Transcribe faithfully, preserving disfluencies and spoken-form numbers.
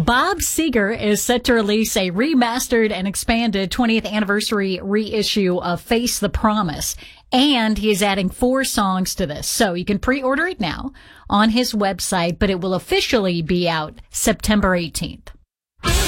Bob Seger is set to release a remastered and expanded twentieth anniversary reissue of Face the Promise. And he is adding four songs to this. So you can pre-order it now on his website, but it will officially be out September eighteenth.